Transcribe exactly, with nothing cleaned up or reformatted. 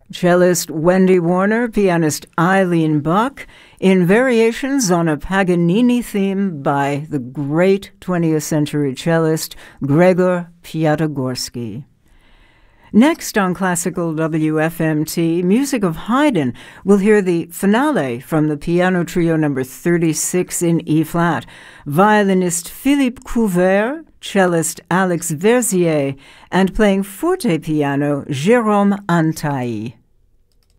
Cellist Wendy Warner, pianist Eileen Buck, in variations on a Paganini theme by the great twentieth century cellist Gregor Piatigorsky. Next on Classical W F M T, music of Haydn, we'll hear the finale from the Piano Trio number thirty-six in E-flat. Violinist Philippe Couvert, cellist Alex Verzier, and playing forte piano Jérôme Antaï.